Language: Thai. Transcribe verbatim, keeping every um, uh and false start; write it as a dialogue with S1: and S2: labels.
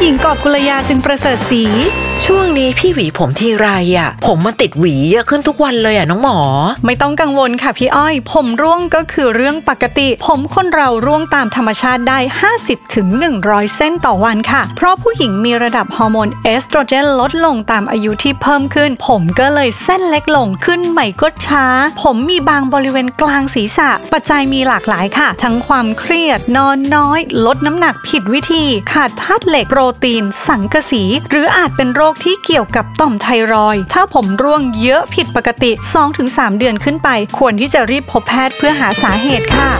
S1: หญิงกอบกุลยาจึงประเสริฐศรี
S2: ช่วงนี้พี่หวีผมทีไรอ่ะผมมันติดหวีเยอะขึ้นทุกวันเลยอ่ะน้องหมอ
S1: ไม่ต้องกังวลค่ะพี่อ้อยผมร่วงก็คือเรื่องปกติผมคนเราร่วงตามธรรมชาติได้ ห้าสิบถึงหนึ่งร้อย เส้นต่อวันค่ะเพราะผู้หญิงมีระดับฮอร์โมนเอสโตรเจนลดลงตามอายุที่เพิ่มขึ้นผมก็เลยเส้นเล็กลงขึ้นใหม่ก็ช้าผมมีบางบริเวณกลางศีรษะปัจจัยมีหลากหลายค่ะทั้งความเครียดนอนน้อยลดน้ำหนักผิดวิธีขาดธาตุเหล็กโปรตีนสังกะสีหรืออาจเป็นโรคที่เกี่ยวกับต่อมไทรอยด์ถ้าผมร่วงเยอะผิดปกติ สองถึงสาม เดือนขึ้นไปควรที่จะรีบพบแพทย์เพื่อหาสาเหตุค่ะ